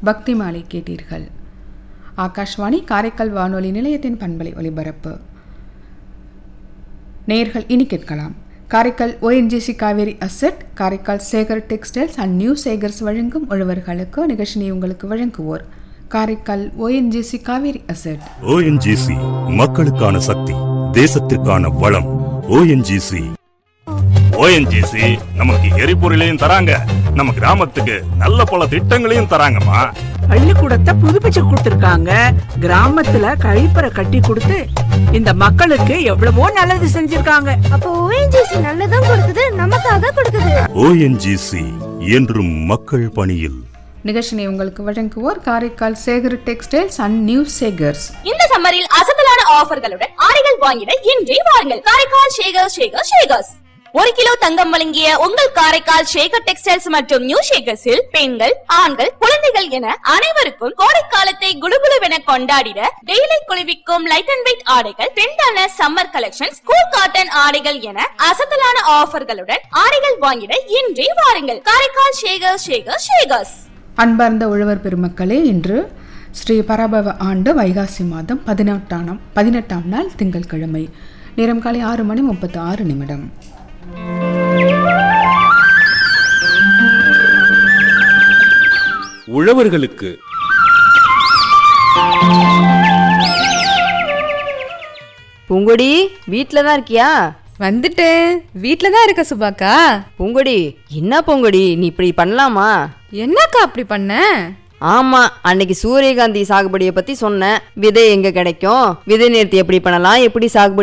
பக்தி மாலை கேட்டீர்கள். ஆகாஷ்வாணி காரைக்கால் வானொலி நிலையத்தின் பண்பலை ஒலிபரப்பு. நேயர்கள் இனி கேட்கலாம். Karaikal ONGC Kaveri asset, Karaikal Sekar textiles and new Sekar's வழங்கும் உழவர்களுக்கு நிகழ்ச்சியை உங்களுக்கு வழங்குவோர் Karaikal ONGC Kaveri asset. ONGC மக்களுக்கான சக்தி, தேசத்திற்கான வளம். ONGC நமக்கு எரிபொருளையும் தராங்க, நம்ம கிராமத்துக்கு நல்ல பல திட்டங்களையும் தராங்கம்மா. பள்ளிக்கூடத்தை புதுப்பிச்சு கொடுத்திருக்காங்க, கிராமத்துல கழிப்பறை கட்டி கொடுத்து இந்த மக்களுக்கு எவ்வளவோ நல்லது செஞ்சிருக்காங்க. அப்போ ONGC நல்லதும் கொடுக்குது, நமக்காக கொடுக்குது. ONGC என்றும் மக்கள் பணியில். நிகழ்ச்சியை உங்களுக்கு வழங்குவோர் Karaikal Sekar textiles and new Sekar's. இந்த சம்மரில் அசத்தலான ஆஃபர்களுடன் ஆடைகள் வாங்கிட இன்றே வாருங்கள். காரைக்கால் ஷேகர்ஸ். 1 கிலோ தங்கம் வழங்கிய உங்கள் காரைக்கால் ஷேகர் டெக்ஸ்டைல்ஸ் மற்றும் நியூ ஷேகர்ஸில் பெண்கள், ஆண்கள், குழந்தைகள் என அனைவருக்கும் கோடைக்காலத்தை குளுகுளுவென கொண்டாடிட டெய்லி குளிர்விக்கும் லைட் அண்ட் வெயிட் ஆடைகள், ட்ரெண்டான சம்மர் கலெக்ஷன்ஸ், கூல் காட்டன் ஆடைகள் என அசத்தலான ஆஃபர்களுடன் ஆடைகள் வாங்கிட இன்றே வாருங்கள். காரைக்கால் ஷேகர்ஸ். அன்பார்ந்த உழவர் பெருமக்களே, இன்று ஸ்ரீ பராபவ ஆண்டு வைகாசி மாதம் 18ஆம் நாள் திங்கட்கிழமை. நேரம் காலை 6:36. உழவர்களுக்கு பூங்கொடி, வீட்ல தான் இருக்கியா? வந்துட்டேன், வீட்ல தான் இருக்க சுபாக்கா. பூங்கொடி, என்ன பூங்கொடி நீ இப்படி பண்ணலாமா? என்னக்கா அப்படி பண்ண? ஆமா, அன்னைக்கு சூரியகாந்தி சாகுபடியை பத்தி சொன்னேன். விதை எங்க கிடைக்கும், விதை நேர்த்தி எப்படி பண்ணலாம், எப்படி சாகுபடி